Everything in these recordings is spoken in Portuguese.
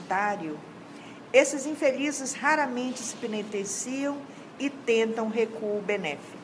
comunitário, esses infelizes raramente se penitenciam e tentam recuo benéfico.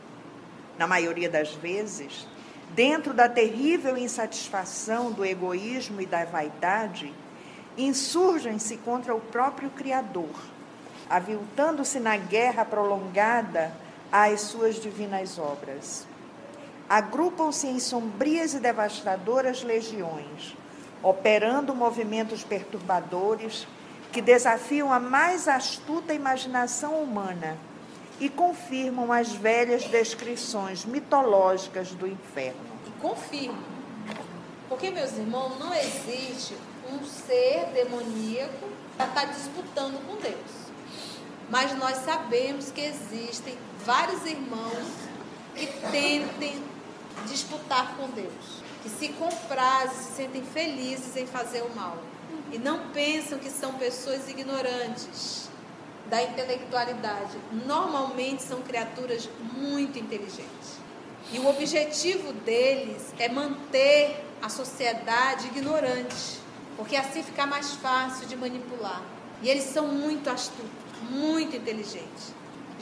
Na maioria das vezes, dentro da terrível insatisfação do egoísmo e da vaidade, insurgem-se contra o próprio Criador, aviltando-se na guerra prolongada às suas divinas obras. Agrupam-se em sombrias e devastadoras legiões, operando movimentos perturbadores que desafiam a mais astuta imaginação humana e confirmam as velhas descrições mitológicas do inferno. E confirmam, porque, meus irmãos, não existe um ser demoníaco para estar disputando com Deus. Mas nós sabemos que existem vários irmãos que tentem disputar com Deus, que se comprazem, se sentem felizes em fazer o mal e não pensam que são pessoas ignorantes da intelectualidade. Normalmente são criaturas muito inteligentes e o objetivo deles é manter a sociedade ignorante, porque assim fica mais fácil de manipular. E eles são muito astutos, muito inteligentes.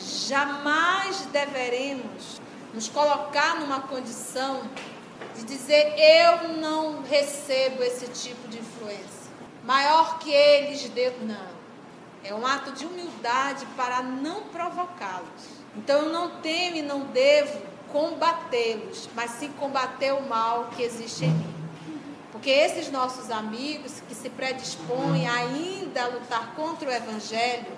Jamais deveremos nos colocar numa condição de dizer: eu não recebo esse tipo de influência. Maior que eles, Deus. Não. É um ato de humildade para não provocá-los. Então eu não tenho e não devo combatê-los, mas sim combater o mal que existe em mim. Porque esses nossos amigos que se predispõem ainda a lutar contra o Evangelho,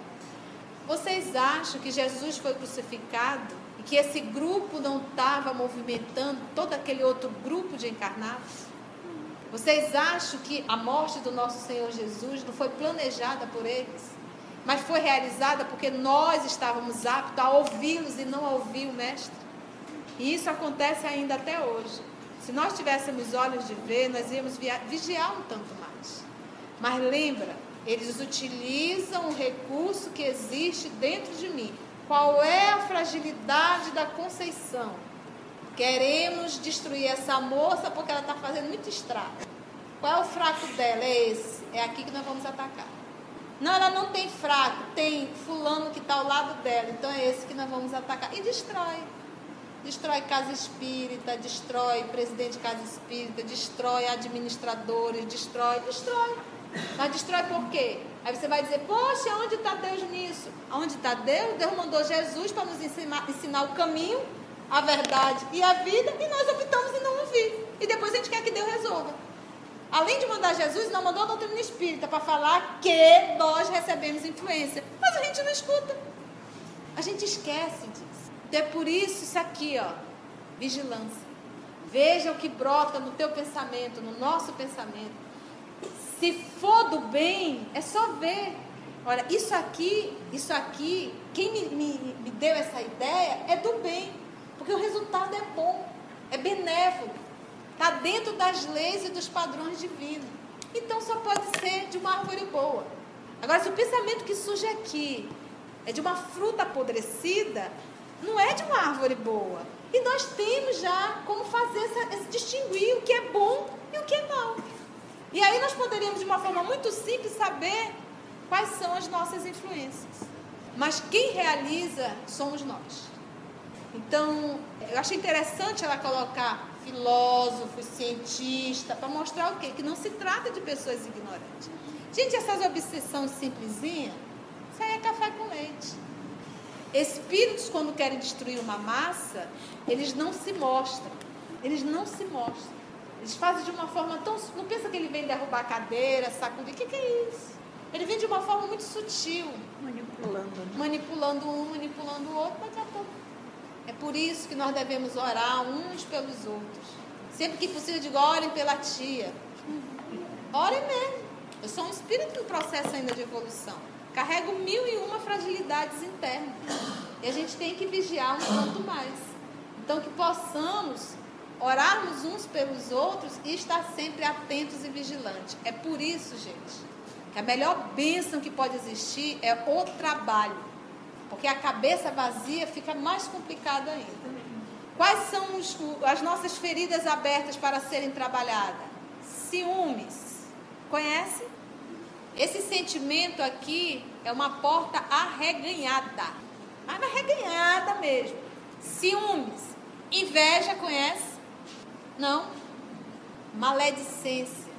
vocês acham que Jesus foi crucificado e que esse grupo não estava movimentando todo aquele outro grupo de encarnados? Vocês acham que a morte do nosso Senhor Jesus não foi planejada por eles, mas foi realizada porque nós estávamos aptos a ouvi-los e não a ouvir o Mestre? E isso acontece ainda até hoje. Se nós tivéssemos olhos de ver, nós íamos vigiar um tanto mais. Mas lembra, eles utilizam o recurso que existe dentro de mim. Qual é a fragilidade da Conceição? Queremos destruir essa moça porque ela está fazendo muito estrago. Qual é o fraco dela? É esse. É aqui que nós vamos atacar. Não, ela não tem fraco. Tem fulano que está ao lado dela. Então é esse que nós vamos atacar. E destrói. Destrói casa espírita, destrói presidente de casa espírita, destrói administradores, destrói. Mas destrói por quê? Aí você vai dizer: poxa, onde está Deus nisso? Onde está Deus? Deus mandou Jesus para nos ensinar o caminho, a verdade e a vida, e nós optamos em não ouvir. E depois a gente quer que Deus resolva. Além de mandar Jesus, não mandou a doutrina espírita para falar que nós recebemos influência. Mas a gente não escuta. A gente esquece disso. Então é por isso aqui, ó, vigilância. Veja o que brota no teu pensamento, no nosso pensamento. Se for do bem, é só ver. Olha, isso aqui, quem me deu essa ideia é do bem. Porque o resultado é bom, é benévolo. Está dentro das leis e dos padrões divinos. Então só pode ser de uma árvore boa. Agora, se o pensamento que surge aqui é de uma fruta apodrecida, não é de uma árvore boa. E nós temos já como fazer distinguir o que é bom e o que é mau. E aí nós poderíamos, de uma forma muito simples, saber quais são as nossas influências. Mas quem realiza somos nós. Então, eu achei interessante ela colocar filósofos, cientistas, para mostrar o quê? Que não se trata de pessoas ignorantes. Gente, essas obsessões simplesinhas, isso aí é café com leite. Espíritos, quando querem destruir uma massa, eles não se mostram. Eles não se mostram. Eles fazem de uma forma tão... Não pensa que ele vem derrubar a cadeira, sacudir. O que é isso? Ele vem de uma forma muito sutil. Manipulando um, manipulando o outro, daqui a pouco. É por isso que nós devemos orar uns pelos outros. Sempre que possível, eu digo: orem pela tia. Orem mesmo. Eu sou um espírito em processo ainda de evolução. Carrego 1001 fragilidades internas. E a gente tem que vigiar um tanto mais. Então, que possamos orarmos uns pelos outros e estar sempre atentos e vigilantes. É por isso, gente, que a melhor bênção que pode existir é o trabalho. Porque a cabeça vazia fica mais complicado ainda. Quais são as nossas feridas abertas para serem trabalhadas? Ciúmes. Conhece? Esse sentimento aqui é uma porta arreganhada. Mas arreganhada mesmo. Ciúmes. Inveja, conhece? Não. Maledicência.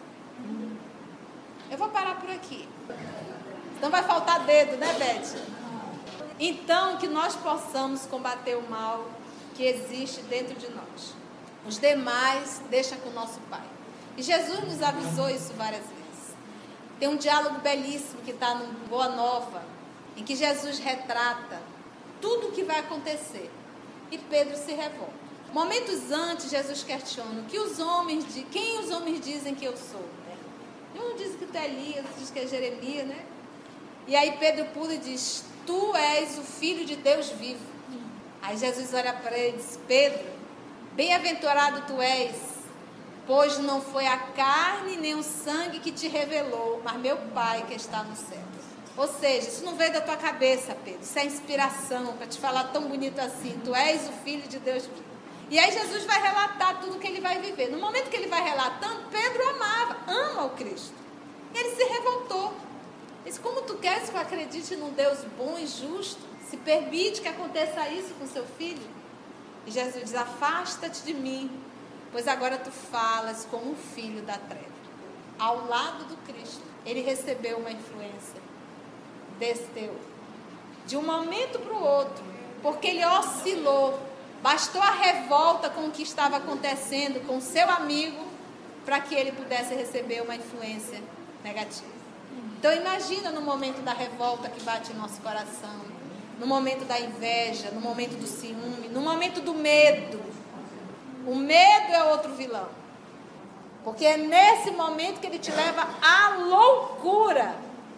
Eu vou parar por aqui. Não vai faltar dedo, né, Beth? Então, que nós possamos combater o mal que existe dentro de nós. Os demais, deixa com o nosso Pai. E Jesus nos avisou isso várias vezes. Tem um diálogo belíssimo que está no Boa Nova, em que Jesus retrata tudo o que vai acontecer. E Pedro se revolta. Momentos antes, Jesus questiona quem os homens dizem que eu sou. Um diz que tu é Elias, outro diz que é Jeremias, né? E aí Pedro pula e diz: tu és o Filho de Deus vivo. Aí Jesus olha para ele e diz: Pedro, bem-aventurado tu és, pois não foi a carne nem o sangue que te revelou, mas meu Pai que está no céu. Ou seja, isso não veio da tua cabeça, Pedro. Isso é inspiração para te falar tão bonito assim. Tu és o Filho de Deus vivo. E aí Jesus vai relatar tudo que ele vai viver. No momento que ele vai relatando, Pedro ama o Cristo. E ele se revoltou. Ele disse: como tu queres que eu acredite num Deus bom e justo? Se permite que aconteça isso com seu filho? E Jesus diz: afasta-te de mim, pois agora tu falas como um filho da treva. Ao lado do Cristo, ele recebeu uma influência desse teor. De um momento para o outro, porque ele oscilou. Bastou a revolta com o que estava acontecendo com o seu amigo para que ele pudesse receber uma influência negativa. Então imagina no momento da revolta que bate em nosso coração, no momento da inveja, no momento do ciúme, no momento do medo. O medo é outro vilão. Porque é nesse momento que ele te leva à loucura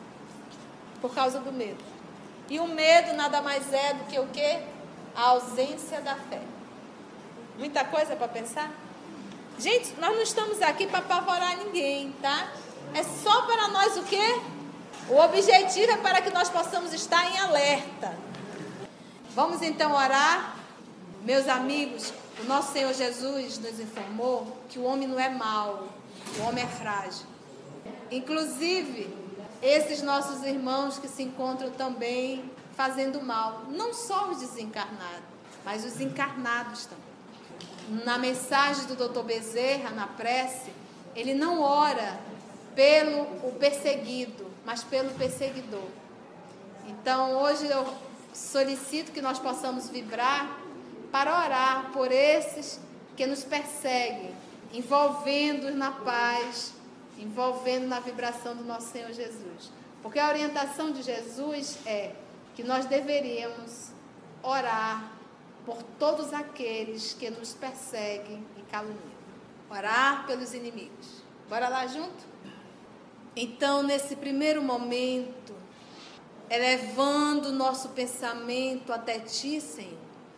por causa do medo. E o medo nada mais é do que o quê? A ausência da fé. Muita coisa para pensar? Gente, nós não estamos aqui para apavorar ninguém, tá? É só para nós o quê? O objetivo é para que nós possamos estar em alerta. Vamos então orar? Meus amigos, o nosso Senhor Jesus nos informou que o homem não é mau, o homem é frágil. Inclusive, esses nossos irmãos que se encontram também fazendo mal, não só os desencarnados, mas os encarnados também. Na mensagem do Dr. Bezerra, na prece, ele não ora pelo o perseguido, mas pelo perseguidor. Então, hoje eu solicito que nós possamos vibrar para orar por esses que nos perseguem, envolvendo-os na paz, envolvendo na vibração do nosso Senhor Jesus. Porque a orientação de Jesus é que nós deveríamos orar por todos aqueles que nos perseguem e caluniam. Orar pelos inimigos. Bora lá junto? Então, nesse primeiro momento, elevando o nosso pensamento até Ti, Senhor,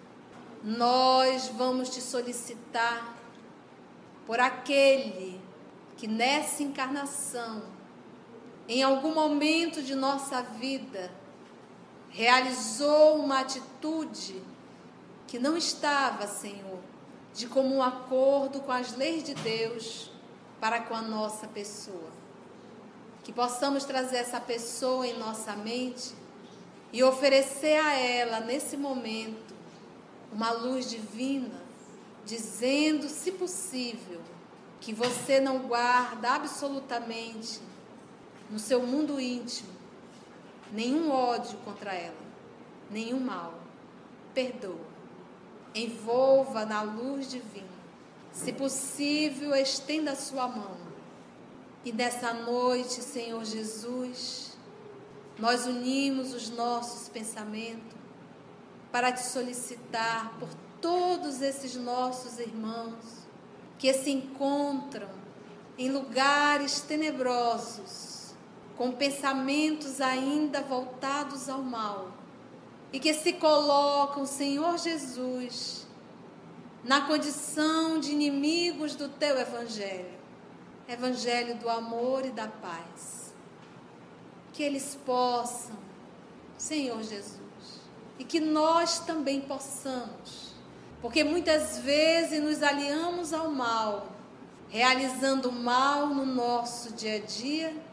nós vamos Te solicitar por aquele que nessa encarnação, em algum momento de nossa vida, realizou uma atitude que não estava, Senhor, de comum acordo com as leis de Deus para com a nossa pessoa. Que possamos trazer essa pessoa em nossa mente e oferecer a ela, nesse momento, uma luz divina, dizendo, se possível, que você não guarda absolutamente no seu mundo íntimo nenhum ódio contra ela, nenhum mal. Perdoa. Envolva na luz divina. Se possível, estenda a sua mão. E nessa noite, Senhor Jesus, nós unimos os nossos pensamentos para Te solicitar por todos esses nossos irmãos que se encontram em lugares tenebrosos, com pensamentos ainda voltados ao mal, e que se colocam, Senhor Jesus, na condição de inimigos do Teu Evangelho, Evangelho do amor e da paz. Que eles possam, Senhor Jesus, e que nós também possamos, porque muitas vezes nos aliamos ao mal, realizando o mal no nosso dia a dia,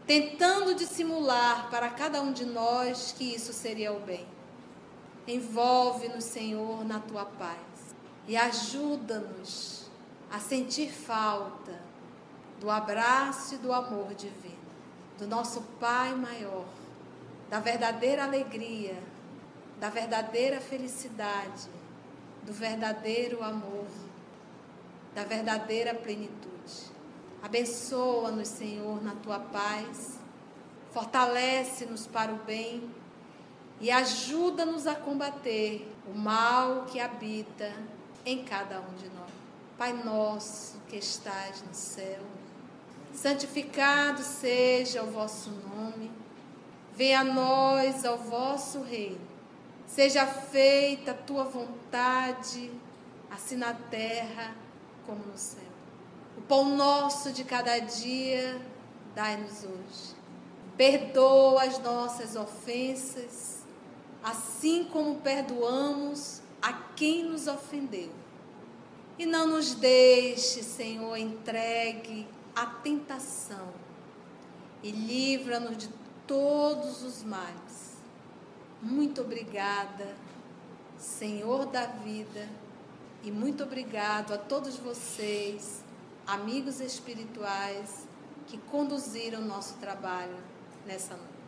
tentando dissimular para cada um de nós que isso seria o bem. Envolve-nos, Senhor, na tua paz e ajuda-nos a sentir falta do abraço e do amor divino, do nosso Pai maior, da verdadeira alegria, da verdadeira felicidade, do verdadeiro amor, da verdadeira plenitude. Abençoa-nos, Senhor, na tua paz, fortalece-nos para o bem e ajuda-nos a combater o mal que habita em cada um de nós. Pai nosso que estás no céu, santificado seja o vosso nome, venha a nós o vosso reino, seja feita a tua vontade, assim na terra como no céu. O pão nosso de cada dia, dai-nos hoje. Perdoa as nossas ofensas, assim como perdoamos a quem nos ofendeu. E não nos deixe, Senhor, entregue à tentação, e livra-nos de todos os males. Muito obrigada, Senhor da vida, e muito obrigado a todos vocês, amigos espirituais, que conduziram o nosso trabalho nessa noite.